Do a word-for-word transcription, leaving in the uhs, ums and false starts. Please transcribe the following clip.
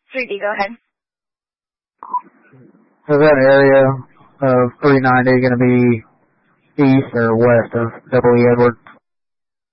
three D, go ahead. So that area of three ninety going to be east or west of W E Edwards?